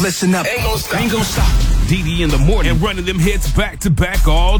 listen up. Ain't gonna stop. DD in the morning and running them hits back to back all